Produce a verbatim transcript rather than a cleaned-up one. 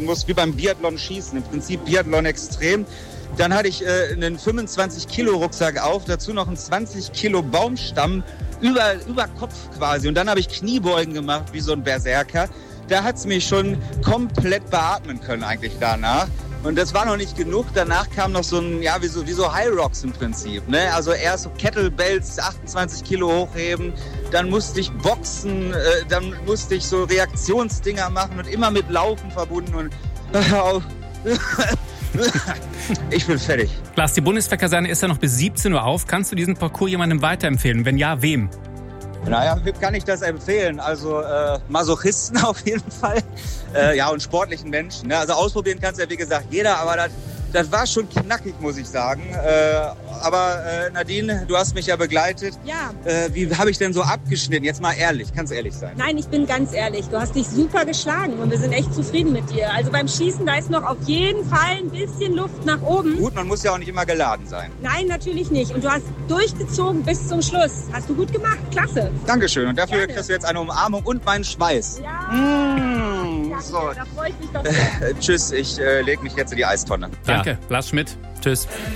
musst, wie beim Biathlon-Schießen. Im Prinzip Biathlon extrem. Dann hatte ich äh, einen fünfundzwanzig Kilo Rucksack auf, dazu noch einen zwanzig Kilo Baumstamm über, über Kopf quasi. Und dann habe ich Kniebeugen gemacht, wie so ein Berserker. Da hat es mich schon komplett beatmen können eigentlich danach. Und das war noch nicht genug. Danach kam noch so ein, ja, wie so, wie so High Rocks im Prinzip. Ne? Also erst so Kettlebells, achtundzwanzig Kilo hochheben. Dann musste ich boxen. Äh, dann musste ich so Reaktionsdinger machen und immer mit Laufen verbunden. Und ich bin fertig. Lars, die Bundeswehrkaserne ist ja noch bis siebzehn Uhr auf. Kannst du diesen Parcours jemandem weiterempfehlen? Wenn ja, wem? Naja, wem kann ich das empfehlen? Also äh, Masochisten auf jeden Fall. Äh, ja, und sportlichen Menschen. Ne? Also ausprobieren kannst ja wie gesagt jeder, aber das, das war schon knackig, muss ich sagen. Äh, aber äh, Nadine, du hast mich ja begleitet. Ja. Äh, wie habe ich denn so abgeschnitten? Jetzt mal ehrlich, kannst ehrlich sein. Nein, ich bin ganz ehrlich. Du hast dich super geschlagen und wir sind echt zufrieden mit dir. Also beim Schießen, da ist noch auf jeden Fall ein bisschen Luft nach oben. Gut, man muss ja auch nicht immer geladen sein. Nein, natürlich nicht. Und du hast durchgezogen bis zum Schluss. Hast du gut gemacht. Klasse. Dankeschön. Und dafür Gerne. kriegst du jetzt eine Umarmung und meinen Schweiß. Ja. Mmh, Danke, so. da freue ich mich doch sehr. Tschüss, ich äh, lege mich jetzt in die Eistonne. Danke, ja. Lars Schmidt. Tschüss.